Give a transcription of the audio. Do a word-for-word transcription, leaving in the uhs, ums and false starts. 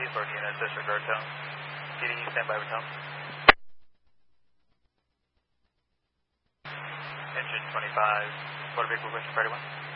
Authority unit, disregard tone. P D, stand by with tone. Engine twenty-five, motor vehicle question, priority one.